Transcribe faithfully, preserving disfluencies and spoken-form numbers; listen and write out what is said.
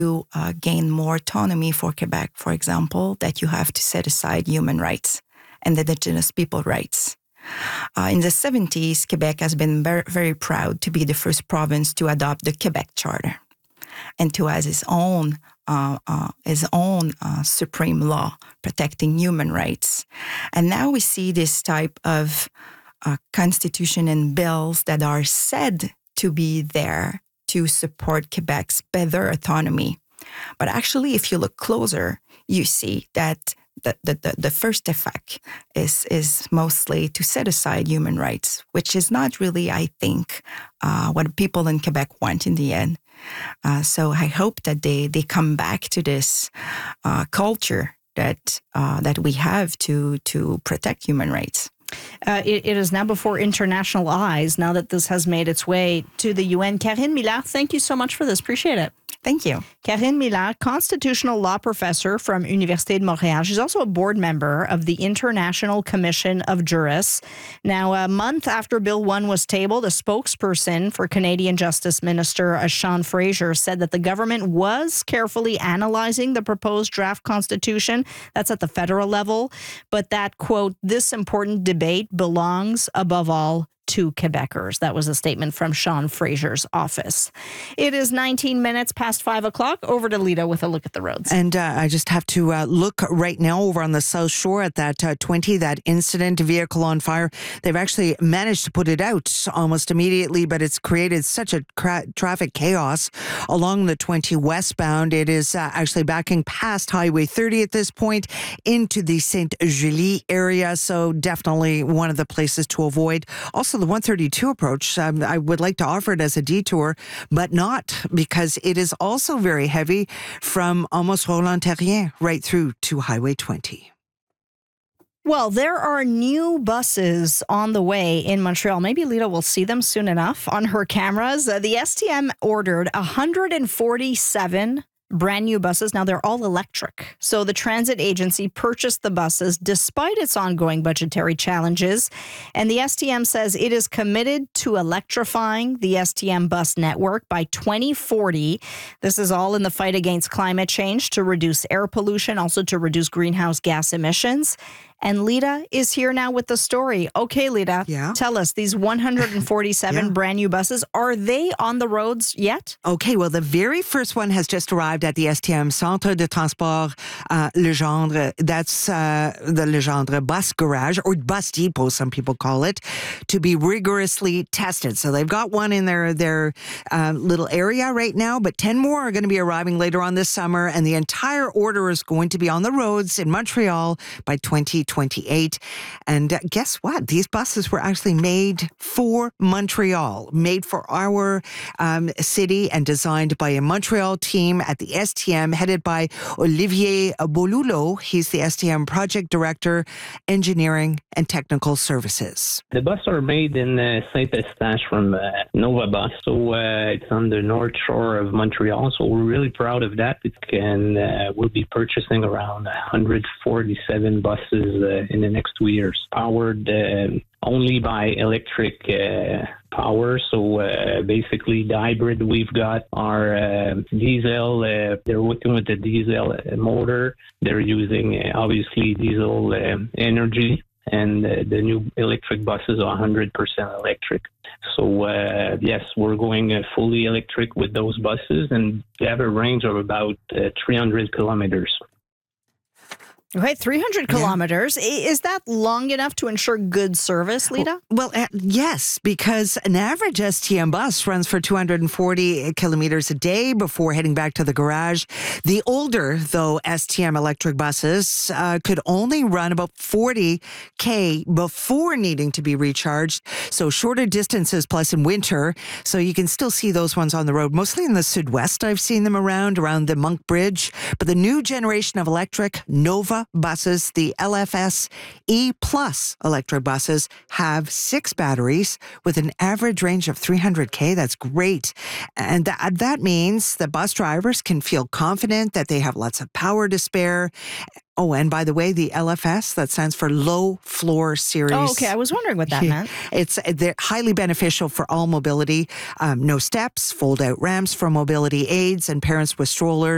to uh, gain more autonomy for Quebec, for example, that you have to set aside human rights and Indigenous people rights. Uh, in the seventies, Quebec has been very, very proud to be the first province to adopt the Quebec Charter and to have its own uh, uh, his own uh, supreme law protecting human rights. And now we see this type of uh, constitution and bills that are said to be there to support Quebec's better autonomy. But actually, if you look closer, you see that the, the, the, the first effect is, is mostly to set aside human rights, which is not really, I think, uh, what people in Quebec want in the end. Uh, so I hope that they, they come back to this uh, culture that uh, that we have to to protect human rights. Uh, it, it is now before international eyes, now that this has made its way to the U N. Karine Millard, thank you so much for this. Appreciate it. Thank you. Karine Millard, constitutional law professor from Université de Montréal. She's also a board member of the International Commission of Jurists. Now, a month after Bill one was tabled, a spokesperson for Canadian Justice Minister Sean Fraser said that the government was carefully analyzing the proposed draft constitution. That's at the federal level. But that, quote, this important debate belongs above all to Quebecers. That was a statement from Sean Fraser's office. It is nineteen minutes past five o'clock. Over to Lita with a look at the roads. And uh, I just have to uh, look right now over on the South Shore at that uh, twenty, that incident, vehicle on fire. They've actually managed to put it out almost immediately, but it's created such a cra- traffic chaos along the twenty westbound. It is uh, actually backing past Highway thirty at this point into the Sainte Julie area. So definitely one of the places to avoid. Also, the one thirty-two approach, um, I would like to offer it as a detour, but not, because it is also very heavy from almost Roland-Terrien right through to Highway twenty. Well, there are new buses on the way in Montreal. Maybe Lita will see them soon enough on her cameras. Uh, the S T M ordered one hundred forty-seven brand new buses. Now they're all electric. So the transit agency purchased the buses despite its ongoing budgetary challenges. And the S T M says it is committed to electrifying the S T M bus network by twenty forty. This is all in the fight against climate change, to reduce air pollution, also to reduce greenhouse gas emissions. And Lita is here now with the story. Okay, Lita, yeah. Tell us, these one hundred forty-seven yeah. brand new buses, are they on the roads yet? Okay, well, the very first one has just arrived at the S T M Centre de Transport uh, Legendre. That's uh, the Legendre Bus Garage, or Bus Depot, some people call it, to be rigorously tested. So they've got one in their, their uh, little area right now, but ten more are going to be arriving later on this summer, and the entire order is going to be on the roads in Montreal by twenty twenty-eight. And uh, guess what? These buses were actually made for Montreal, made for our um, city, and designed by a Montreal team at the S T M, headed by Olivier Bolulo. He's the S T M Project Director, Engineering and Technical Services. The buses are made in uh, Saint-Eustache from uh, Nova Bus, so uh, it's on the north shore of Montreal, so we're really proud of that. It can, uh, we'll be purchasing around one hundred forty-seven buses Uh, in the next two years, powered uh, only by electric uh, power. So uh, basically the hybrid we've got are uh, diesel. Uh, they're working with the diesel uh, motor. They're using uh, obviously diesel uh, energy, and uh, the new electric buses are one hundred percent electric. So uh, yes, we're going uh, fully electric with those buses, and they have a range of about uh, three hundred kilometers. Okay, three hundred kilometers. Yeah. Is that long enough to ensure good service, Lita? Well, uh, yes, because an average S T M bus runs for two hundred forty kilometers a day before heading back to the garage. The older, though, S T M electric buses uh, could only run about forty K before needing to be recharged. So shorter distances, plus in winter. So you can still see those ones on the road, mostly in the Sud-West. I've seen them around, around the Monk Bridge. But the new generation of electric Nova buses, the L F S E Plus electric buses, have six batteries with an average range of three hundred K. That's great. And that, that means that bus drivers can feel confident that they have lots of power to spare. Oh, and by the way, the L F S, that stands for Low Floor Series. Oh, okay. I was wondering what that meant. It's they're highly beneficial for all mobility. Um, no steps, fold-out ramps for mobility aids, and parents with strollers.